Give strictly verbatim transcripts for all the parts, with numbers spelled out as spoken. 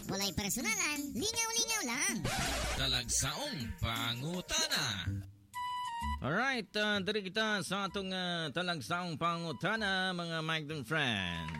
Walay personalan, lingaw-lingaw lang. Talagsaong pangutana. Alright, uh, dari kita sa atong uh, talagsaong pangutana, mga Magdon friends.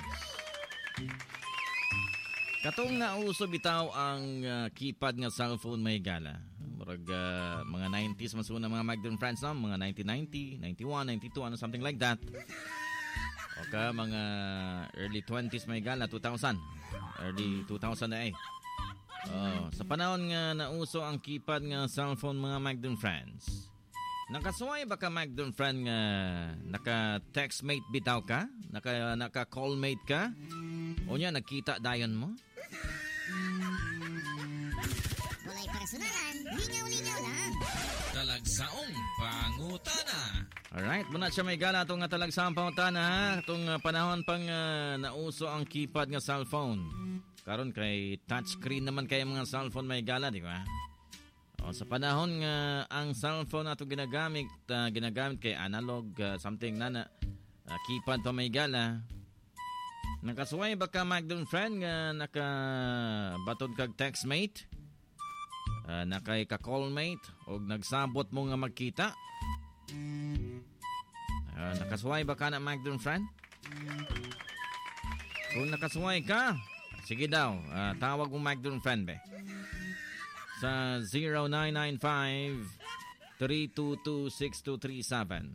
Katong nauso bitaw ang uh, keypad nga cellphone may gala. Murag uh, mga nineties masuna mga Magdon friends no, mga nineteen ninety, ninety-one, ninety-two, ano something like that. O ka mga early twenties may gala, two thousand. Early two thousand na eh. Oh, sa panahon nga nauso ang keypad nga cellphone mga Magdon friends. Nakasuway ba ka Magdon friend nga naka-textmate bitaw ka? Naka naka-callmate ka? O niya nagkita dayon mo? Walay personalan, lingaw-lingaw lang. Talagsaong pangutana. Alright, muna siya may gala itong nga talagsaong pangutana. Itong uh, panahon pang uh, nauso ang keypad nga cellphone. Karon kay touchscreen naman kay mga cellphone may gala, di ba? O, sa panahon nga ang cellphone na ito ginagamit, uh, ginagamit kay analog, uh, something na na uh, keypad pa may gala. Nakasuway ba ka Magdon friend nga nakabatod kag textmate? Uh, nakay ka-callmate o nagsabot mo nga magkita? Uh, nakasuway ba ka na Magdon friend? Kung nakasuway ka, sige daw, uh, tawag mo Magdon friend be. Sa zero nine nine five, three two two, six two three seven.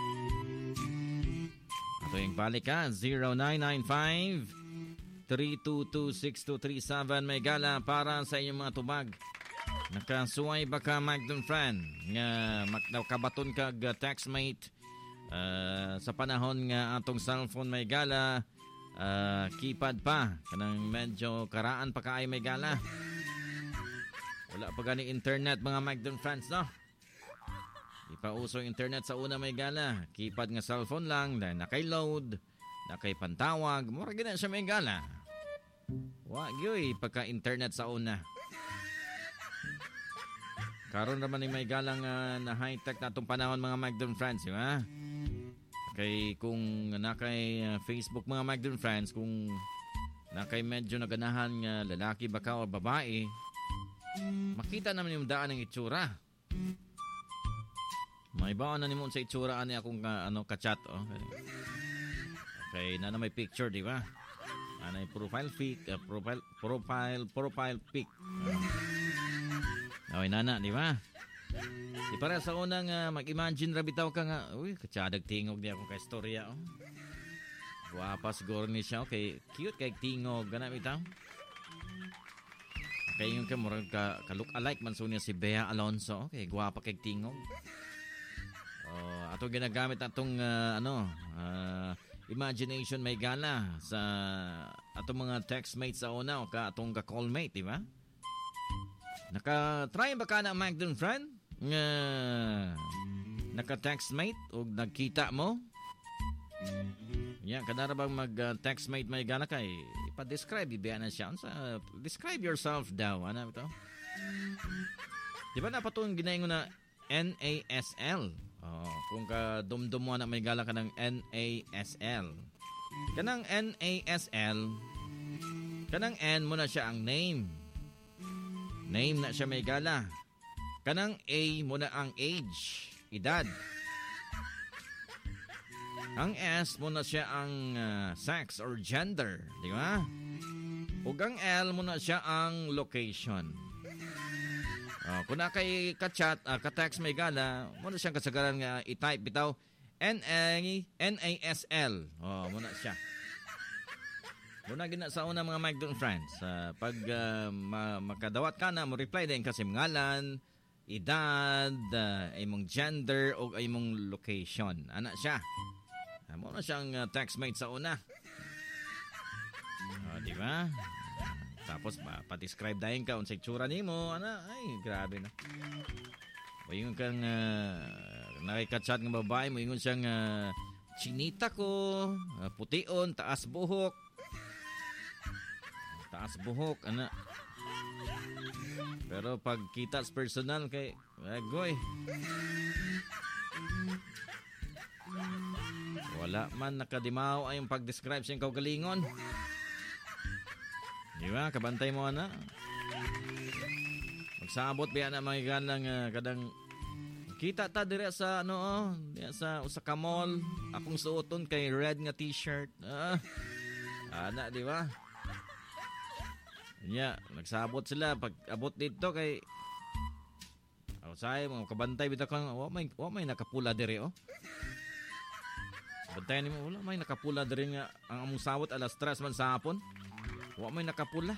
Ato yung balik ka, zero nine nine five, three two two, six two three seven. May gala para sa inyong mga tubag. Nakasuway ba ka Magdon friend nga makabaton kag textmate uh, sa panahon nga atong cellphone may gala uh, keypad pa kanang medyo karaan pa kaay may gala. Wala pa gani internet mga Magdon friends no. Di pa uso internet sa una may gala. Keypad nga cellphone lang dahil nakay-load, nakay-pantawag, mura gina siya may gala. Wa gyoy pagka internet sa una. Karon naman yung may galang uh, na high-tech na itong panahon mga Magdon friends, di ba? Kay kung nakay uh, Facebook mga Magdon friends, kung nakay medyo naganahan nga uh, lalaki baka o babae, makita naman yung daan ng itsura. May baon na nimon sa itsura ani akong uh, ano ka-chat oh. Okay, na na may picture, di ba? Ana yung profile pic, uh, profile profile profile pic. Uh, Okay, nana, di ba? Di para sa unang uh, mag-imagine ra bitaw ka nga, uy, katsadag tingog niya akong ka-istorya. Oh. Guwapa siguro ni siya. Okay, cute kay tingog. Gana bitaw? Okay, yung kamurag ka, ka-look-alike man so niya si Bea Alonso. Okay, guwapa kay tingog. Uh, ato ginagamit atong, uh, ano, uh, imagination may gala sa atong mga textmates sa una o ka atong ka-callmate, di ba? Naka-try ba ka na Magdon friend? Nga naka-textmate o nagkita mo? Yan, kadara bang mag-textmate may gana kay ipa-describe, ibiyan na siya. Sa, describe yourself daw. Ano ito? Di ba napatong ginayin na N A S L? Oh, kung ka dumdum mo na may gala ka ng N A S L. Kanang N A S L, kanang N mo na siya ang name. Name na siya may gala. Kanang A muna ang age, edad. Ang S muna siya ang uh, sex or gender, di ba? Ug ang L muna siya ang location. Uh, kung na kay ka-chat, uh, ka-text may gala, muna siyang kasagaran nga i-type bitaw N A N A S L. Oh, muna siya. Muna gina sa una mga Magdon friends, uh, pag uh, ma- makadawat ka na, mo reply din kasi ngalan, edad, uh, imong gender o imong location. Ana siya. Uh, muna siyang uh, textmate sa una. O, di ba? Tapos pa, pa-describe dahil ka unsay tsura nimo, ana, ay grabe na. O yung kang uh, nakikachat ng babae mo, yung siyang uh, chinita ko, uh, pution, taas buhok. Taas buhok, ana. Pero pag kita sa personal kay agoy. Wala man nakadimaw ay yung pag-describe sa kaugalingon. Di ba? Kabantay mo ana. Magsabot biya na mga ganang uh, kadang kita ta dire sa ano oh, diya sa usa ka mall. Akong suoton kay red nga t-shirt. Ah. Ana, di ba? Nya, nagsabot sila pag abot dito kay oh, say mo kabantay bitaw kang wa may wa may nakapula dire oh. Bantayan nimo wala may nakapula dire nga ang among sawot alas tres man sa hapon. Wa may nakapula.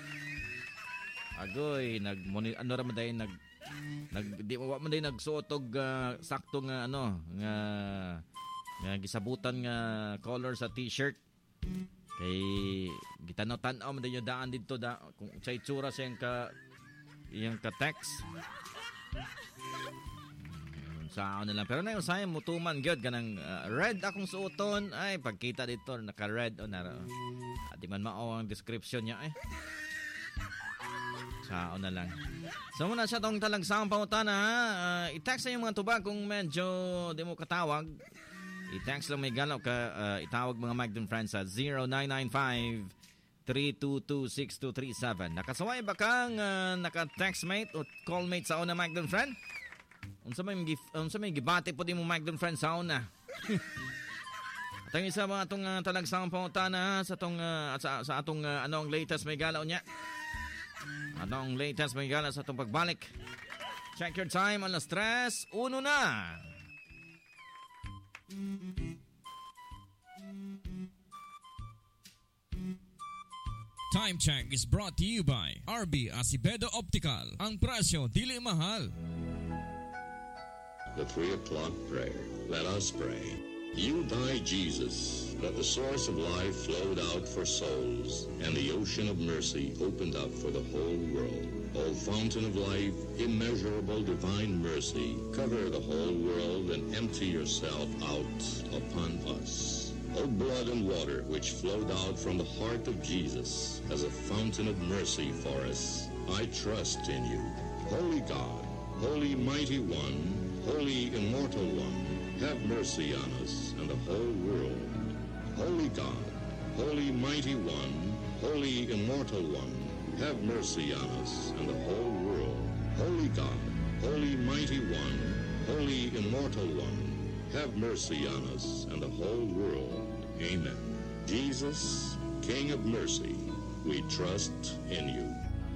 Agoy, nag ano ra man day nag nag di wa man day nagsuot og uh, sakto nga ano nga nga gisabutan nga color sa t-shirt. Kay gitanaw-tanaw man day daan didto da kung sa itsura siyang ka iyang ka text. Saan na lang pero na usay mutuman gyud kanang uh, red akong suoton ay pagkita dito naka-red o nara. Di man mao ang description niya eh. Saan na lang. So muna siya tong talagsang pangutana ha. Uh, i-text na yung mga tubag kung medyo di mo katawag. I-text lang may galaw ka uh, itawag mga Magdon Friends sa zero nine nine five three two two six two three seven. Nakasaway ba kang uh, naka-textmate o callmate sa una Magdon Friend? Unsa may unsa may gibati po di mo Magdon Friend sa una. At ang isa mga atong uh, talagsang pangutana sa atong uh, sa, sa atong uh, anong latest may galaw niya. Anong latest may galaw sa atong pagbalik. Check your time alas tres, uno na. Time check is brought to you by R B Acevedo Optical. Ang presyo dili mahal. The three o'clock prayer. Let us pray. You died, Jesus, that the source of life flowed out for souls, and the ocean of mercy opened up for the whole world. O fountain of life, immeasurable divine mercy, cover the whole world and empty yourself out upon us. O blood and water which flowed out from the heart of Jesus as a fountain of mercy for us, I trust in you. Holy God, Holy Mighty One, Holy Immortal One, have mercy on us and the whole world. Holy God, Holy Mighty One, Holy Immortal One, have mercy on us and the whole world. Holy God, Holy Mighty One, Holy Immortal One, have mercy on us and the whole world. Amen. Jesus, King of mercy, we trust in you.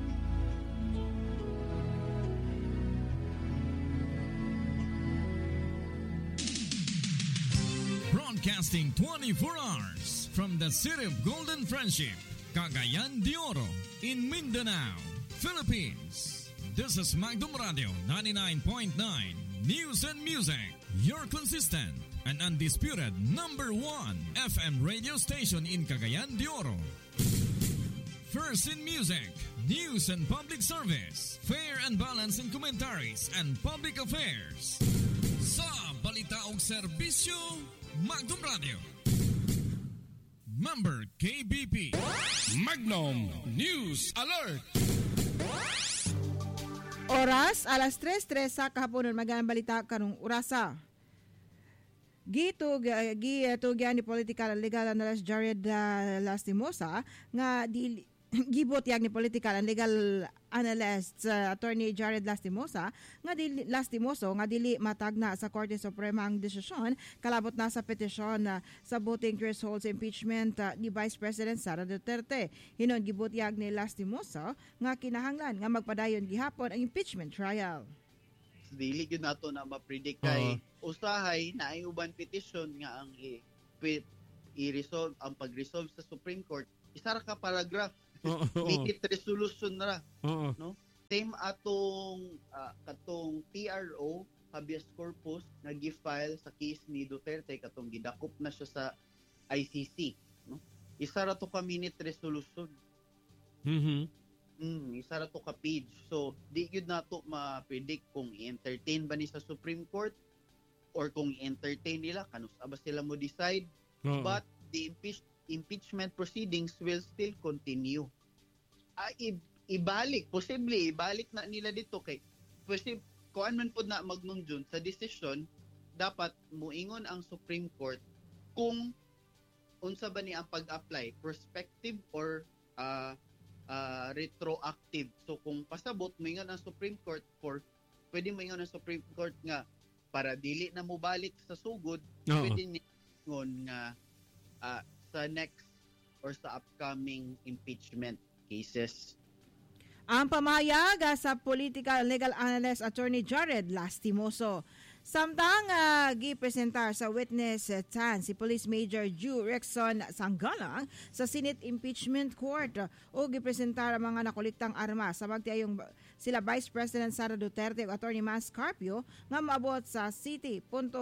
Broadcasting twenty-four hours from the city of Golden Friendship, Cagayan de Oro, in Mindanao, Philippines. This is Magdum Radio ninety-nine point nine News and Music, your consistent and undisputed number one F M radio station in Cagayan de Oro. First in music, news and public service, fair and balanced in commentaries and public affairs. Sa balita og serbisyo, Magdum Radio. Member K B P. Magnum News Alert. Oras alas tres tres sa kahaponon magandang balita karong orasa. Gitug gitugyan ni political and legal analyst Jared uh, Lastimosa nga di gibot yag ni political and legal analyst uh, attorney Jared Lastimosa nga dili Lastimoso nga dili matagna sa Korte Suprema ang desisyon kalabot na sa petisyon uh, sa voting threshold sa impeachment uh, ni Vice President Sara Duterte. Hinon gibot yag ni Lastimoso nga kinahanglan nga magpadayon gihapon ang impeachment trial. Dili gyud nato na ma-predict kay uh-huh. usahay na ay uban petition nga ang i- i-resolve ang pag-resolve sa Supreme Court isa ra ka paragraph uh-huh. make it resolution na uh-huh. no same atong uh, katong T R O habeas corpus nga gi-file sa case ni Duterte katong gidakop na siya sa I C C no isa ra to ka minute resolution mhm Mm, isa ra to ka page. So, di gyud nato ma-predict kung i-entertain ba ni sa Supreme Court or kung i-entertain nila kanus ba sila mo decide. Uh-huh. But the impeach- impeachment proceedings will still continue. Ah, i- ibalik, posible ibalik na nila dito kay posible kuan man pud na magnunjun sa decision dapat muingon ang Supreme Court kung unsa ba ni ang pag-apply prospective or uh, retroactive. So kung pasabot moingon ang Supreme Court for pwede moingon ang Supreme Court nga para dili na mo balik sa sugod, Oo. pwede ningon nga uh, sa next or sa upcoming impeachment cases. Ang pamahayag sa political legal analyst attorney Jared Lastimoso. Samtang uh, gipresentar sa witness uh, stand si Police Major Ju Rexon Sanggalang sa Senate Impeachment Court uh, o gipresentar ang mga nakuliktang armas sa magtiayong sila Vice President Sara Duterte o Attorney Mas Carpio nga maabot sa city punto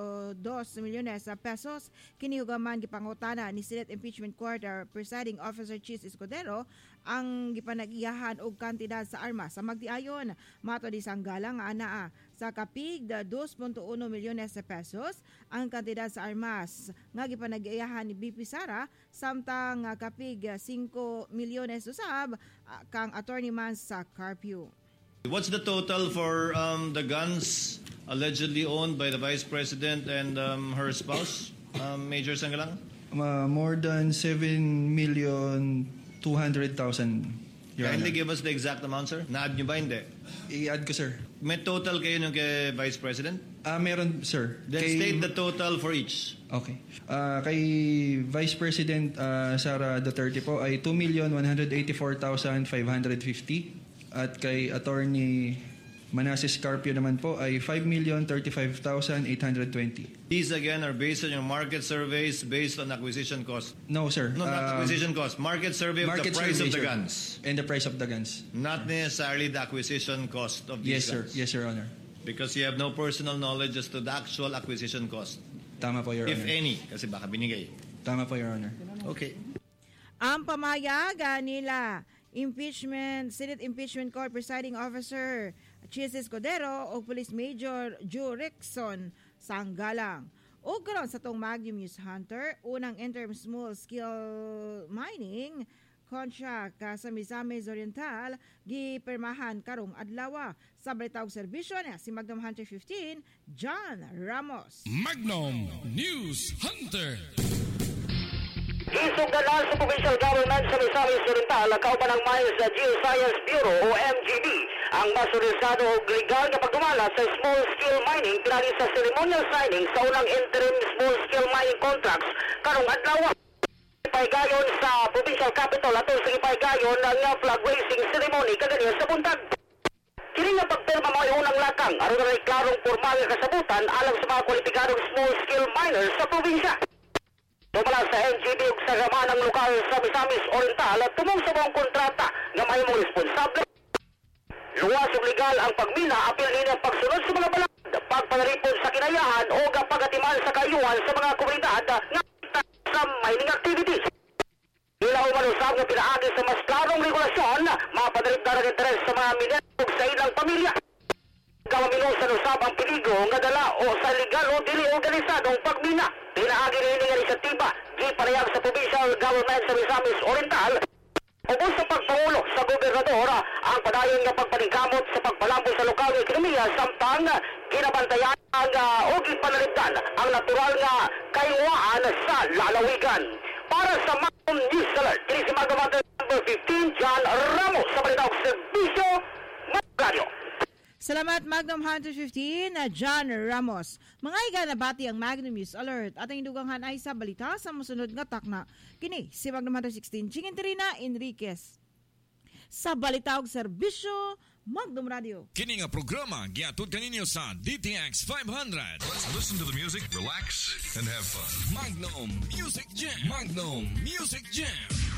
dos milyones pesos. Kinihugaman gipangutana ni Senate Impeachment Court uh, Presiding Officer Chis Escudero ang gipanag-iyahan og kantidad sa armas sa magtiayon. Mato di Sanggalang nga anaa sa kapig da two point one milyones de pesos ang kantidad sa armas nga gipanag-iyahan ni B P Sara samtang uh, kapig five milyones usab uh, kang Attorney Man sa Carpio. What's the total for um, the guns allegedly owned by the Vice President and um, her spouse, um, Major Sanggalang? Uh, more than seven million two hundred thousand. Kindly give us the exact amount, sir. Na-add nyo ba? Hindi. I-add ko, sir. May total kayo nung kay Vice President? Ah, meron, sir. Then Kay- state the total for each. Okay. Ah, kay Vice President ah, Sara Duterte po ay two million one hundred eighty-four thousand five hundred fifty at kay Attorney Manasseh Carpio naman po ay five million thirty-five thousand eight hundred twenty. These again are based on your market surveys based on acquisition cost. No, sir. No, not Ah, acquisition cost. Market survey of the market price survey, of the sir. guns. And the price of the guns. Not necessarily the acquisition cost of these Yes, sir. guns. Yes, Your Honor. Because you have no personal knowledge as to the actual acquisition cost. Tama po, Your If Honor. any. Kasi baka binigay. Tama po, Your Honor. Okay. Ang pamayaga nila impeachment Senate Impeachment Court Presiding Officer Chis Escudero o Police Major Ju Rexon Sanggalang. O karon sa tong Magnum News Hunter, unang interim small scale mining contract ka sa Misamis Oriental gipermahan karong adlaw sa balitawag serbisyo na si Magnum Hunter fifteen John Ramos. Magnum News Hunter. Isugdanan sa Provincial Government sa Misamis Oriental ang kauban ng Mines Geoscience Bureau o M G B ang mas organisado o legal na pagdumala sa small-scale mining pinagi sa ceremonial signing sa unang interim small-scale mining contracts karong adlaw. Paygayon sa Provincial Capital atol sa ipaygayon ng flag raising ceremony kaganiya sa buntag. Kini nga pagpirma mga unang lakang aron na klarong formal nga kasabutan alang sa mga kwalipikadong small-scale miners sa probinsya. Tumala sa M G B ug sa gama ng lokal sa Misamis Oriental at tumong sa buong kontrata nga mahimong responsable. Luwas ug legal ang pagmina apil nini ang pagsunod sa mga balad, pagpanaripon sa kinayahan o pagatiman sa kayuhan sa mga komunidad nga sa mining activities. Ilaw manusab nga pinaagi sa mas klarong regulasyon, mapadarip na ng interes sa mga minero ug sa ilang pamilya. Gawamino sa nusab ang peligro nga dala o sa legal o dili organisadong pagmina. Pinaagi rin nga inisyatiba, di parehag sa Provincial Government sa Misamis Oriental ubos sa pagpangulo sa gobernador ang padayon nga pagpaningkamot sa pagpalambo sa lokal nga ekonomiya samtang ginabantayan ang uh, o gipanalipdan ang natural nga kayuaan sa lalawigan. Para sa Magnum News Alert, kini si Magnum number fifteen John Ramos sa balitawag serbisyo Radio. Salamat Magnum Hunter fifteen na John Ramos. Mga iga na bati ang Magnum News Alert at ang induganghan ay sa balita sa musunod nga takna. Kini si Magnum Hunter sixteen Chingin Terina Enriquez. Sa balitaog serbisyo Magnum Radio. Kini nga programa giatud kaninyo sa D T X five hundred. Let's listen to the music, relax, and have fun. Magnum Music Jam. Magnum Music Jam.